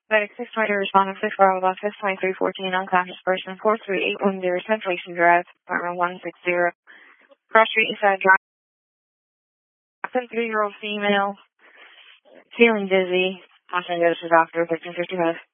Medic 620 responding 6 Bravo office 2314 unconscious person 43810 Centration Drive, apartment 160. Cross Street Eastside Drive. 3-year-old female, feeling dizzy. Passing notices after 1555.